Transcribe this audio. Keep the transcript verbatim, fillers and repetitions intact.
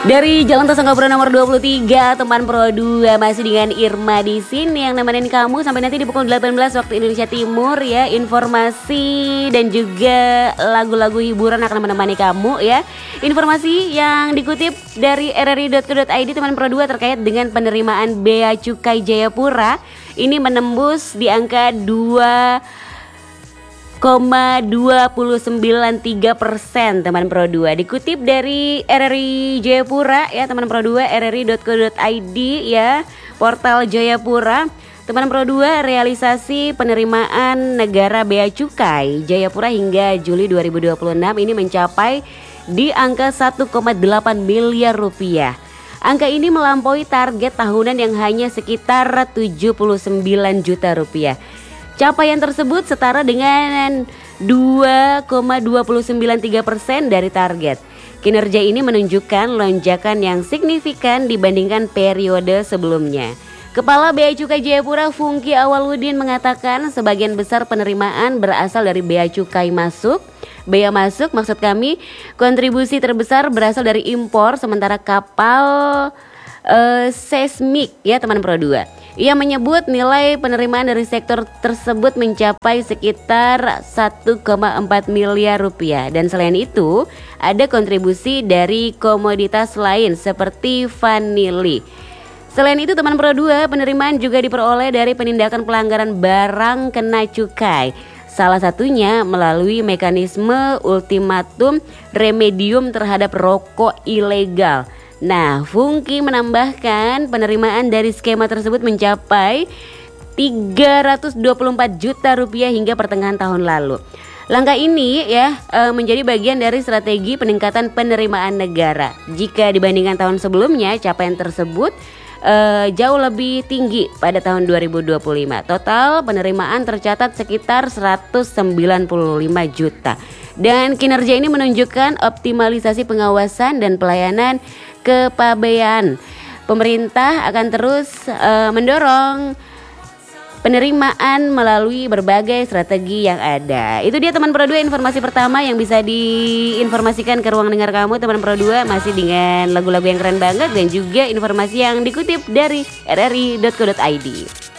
Dari Jalan Tasangkapura nomor dua puluh tiga, teman Pro dua masih dengan Irma di sini yang nemenin kamu sampai nanti di pukul delapan belas waktu Indonesia Timur ya. Informasi dan juga lagu-lagu hiburan akan menemani kamu ya. Informasi yang dikutip dari r r i dot co dot i d teman Pro dua terkait dengan penerimaan Bea Cukai Jayapura ini menembus di angka dua koma dua sembilan tiga persen teman Pro dua. Dikutip dari R R I Jayapura ya teman Pro dua, r r i dot co dot i d ya, portal Jayapura. Teman Pro dua, realisasi penerimaan negara Bea Cukai Jayapura hingga Juli dua ribu dua puluh enam ini mencapai di angka satu koma delapan miliar rupiah. Angka ini melampaui target tahunan yang hanya sekitar tujuh puluh sembilan juta rupiah. Capaian tersebut setara dengan dua koma dua sembilan tiga persen dari target. Kinerja ini menunjukkan lonjakan yang signifikan dibandingkan periode sebelumnya. Kepala Bea Cukai Jayapura Fungki Awaludin mengatakan sebagian besar penerimaan berasal dari bea cukai masuk. Bea masuk maksud kami kontribusi terbesar berasal dari impor, sementara kapal uh, seismik ya teman Pro dua. Ia menyebut nilai penerimaan dari sektor tersebut mencapai sekitar satu koma empat miliar rupiah. Dan selain itu ada kontribusi dari komoditas lain seperti vanili. Selain itu teman Pro dua, penerimaan juga diperoleh dari penindakan pelanggaran barang kena cukai. Salah satunya melalui mekanisme ultimatum remedium terhadap rokok ilegal. Nah, Fungki menambahkan penerimaan dari skema tersebut mencapai tiga ratus dua puluh empat juta rupiah hingga pertengahan tahun lalu. Langkah ini ya menjadi bagian dari strategi peningkatan penerimaan negara. Jika dibandingkan tahun sebelumnya, capaian tersebut Uh, jauh lebih tinggi pada tahun dua ribu dua puluh lima. Total penerimaan tercatat sekitar seratus sembilan puluh lima juta. Dan kinerja ini menunjukkan optimalisasi pengawasan dan pelayanan kepabean. Pemerintah akan terus uh, mendorong penerimaan melalui berbagai strategi yang ada. Itu dia teman Pro dua, informasi pertama yang bisa diinformasikan ke ruang dengar kamu teman Pro dua, masih dengan lagu-lagu yang keren banget dan juga informasi yang dikutip dari r r i dot co dot i d.